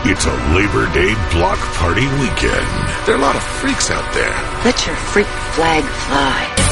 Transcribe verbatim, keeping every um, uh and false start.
It's a Labor Day block party weekend. There are a lot of freaks out there. Let your freak flag fly.